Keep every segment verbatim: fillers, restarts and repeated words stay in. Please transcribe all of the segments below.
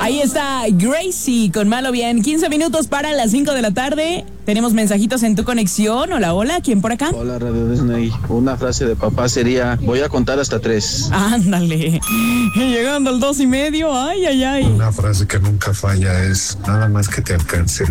Ahí está Gracie con Malo Bien. quince minutos para las cinco de la tarde. Tenemos mensajitos en tu conexión. Hola, hola. ¿Quién por acá? Hola, Radio Disney. Una frase de papá sería: voy a contar hasta tres. Ándale. Llegando al dos y medio. Ay, ay, ay. Una frase que nunca falla es: nada más que te alcance.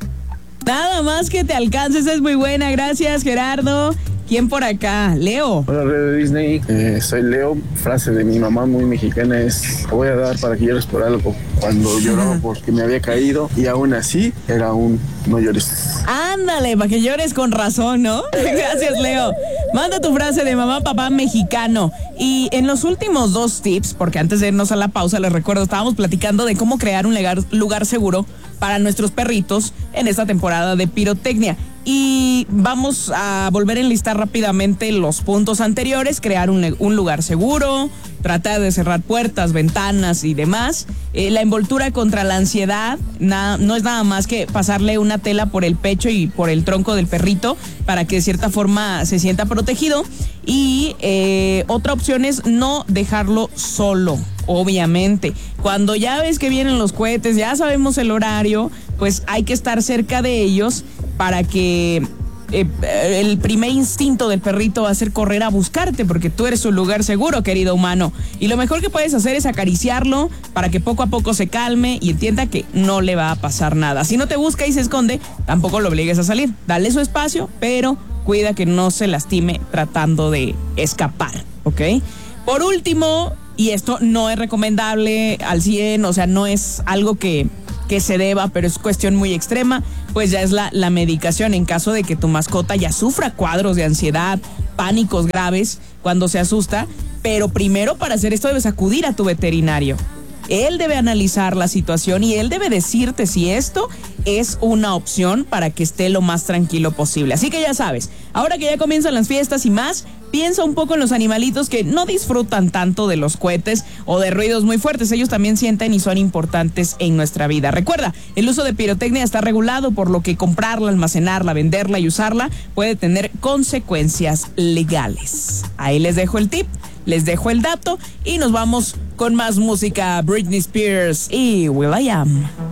Nada más que te alcances. Es muy buena. Gracias, Gerardo. ¿Quién por acá? Leo. Hola, Radio Disney. Eh, soy Leo. Frase de mi mamá muy mexicana es: te voy a dar para que llores por algo. Cuando lloraba porque me había caído y aún así era un no llores. Ándale, para que llores con razón, ¿no? Gracias, Leo. Manda tu frase de mamá, papá mexicano. Y en los últimos dos tips, porque antes de irnos a la pausa, les recuerdo, estábamos platicando de cómo crear un lugar, lugar seguro para nuestros perritos en esta temporada de pirotecnia. Y vamos a volver a enlistar rápidamente los puntos anteriores: crear un, un lugar seguro, tratar de cerrar puertas, ventanas y demás. Eh, la envoltura contra la ansiedad, na, no es nada más que pasarle una tela por el pecho y por el tronco del perrito para que de cierta forma se sienta protegido. Y eh, otra opción es no dejarlo solo. Obviamente, cuando ya ves que vienen los cohetes, ya sabemos el horario, pues hay que estar cerca de ellos para que eh, el primer instinto del perrito va a ser correr a buscarte, porque tú eres su lugar seguro, querido humano. Y lo mejor que puedes hacer es acariciarlo para que poco a poco se calme y entienda que no le va a pasar nada. Si no te busca y se esconde, tampoco lo obligues a salir. Dale su espacio, pero cuida que no se lastime tratando de escapar, ¿ok? Por último, y esto no es recomendable al cien, o sea, no es algo que, que se deba, pero es cuestión muy extrema, pues ya es la, la medicación en caso de que tu mascota ya sufra cuadros de ansiedad, pánicos graves cuando se asusta. Pero primero, para hacer esto debes acudir a tu veterinario. Él debe analizar la situación y él debe decirte si esto es una opción para que esté lo más tranquilo posible. Así que ya sabes, ahora que ya comienzan las fiestas y más, piensa un poco en los animalitos que no disfrutan tanto de los cohetes o de ruidos muy fuertes. Ellos también sienten y son importantes en nuestra vida. Recuerda, el uso de pirotecnia está regulado, por lo que comprarla, almacenarla, venderla y usarla puede tener consecuencias legales. Ahí les dejo el tip, les dejo el dato y nos vamos con más música. Britney Spears y Will I Am.